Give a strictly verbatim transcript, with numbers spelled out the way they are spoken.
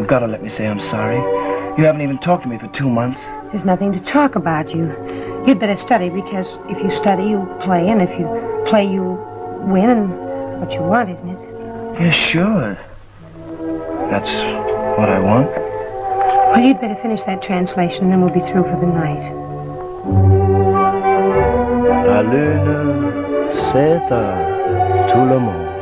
you've got to let me say I'm sorry. You haven't even talked to me for two months. There's nothing to talk about. You, you'd better study, because if you study, you'll play, and if you play, you'll win, and what you want, isn't it? Yeah, sure. That's what I want. Well, you'd better finish that translation, and then we'll be through for the night. La lune, c'est à tout le monde.